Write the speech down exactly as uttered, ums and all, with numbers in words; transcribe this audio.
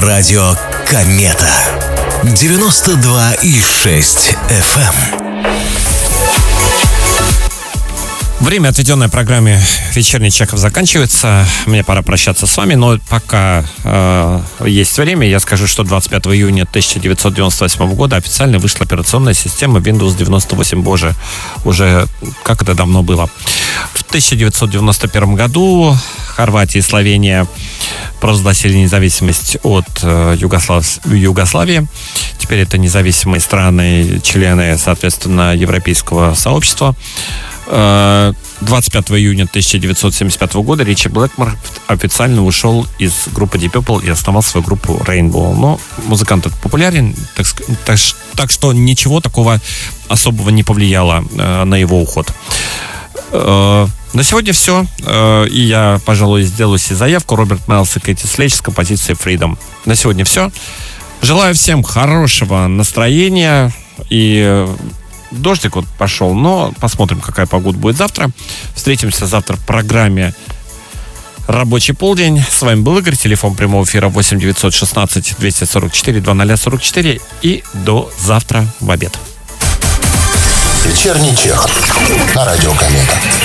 Радио Комета. девяносто два и шесть эф эм. Время, отведенное программе «Вечерний Чехов», заканчивается. Мне пора прощаться с вами, но пока э, есть время, я скажу, что двадцать пятого июня тысяча девятьсот девяносто восьмого года официально вышла операционная система Windows девяносто восемь. Боже, уже как это давно было. В тысяча девятьсот девяносто первом году Хорватия и Словения провозгласили независимость от э, Югослав... Югославии. Теперь это независимые страны, члены, соответственно, Европейского сообщества. двадцать пятого июня тысяча девятьсот семьдесят пятого года Ричи Блэкмор официально ушел из группы Deep Purple и основал свою группу Rainbow. Но музыкант этот популярен, так, так, так что ничего такого особого не повлияло э, на его уход. Э, на сегодня все. Э, и я, пожалуй, сделаю себе заявку. Роберт Майлз и Кэти Слейдж с композицией Freedom. На сегодня все. Желаю всем хорошего настроения и... Дождик вот пошел, но посмотрим, какая погода будет завтра. Встретимся завтра в программе «Рабочий полдень». С вами был Игорь. Телефон прямого эфира восемь девятьсот шестнадцать двести сорок четыре двадцать сорок четыре. И до завтра в обед. Вечерний Чехов на Радио Комета.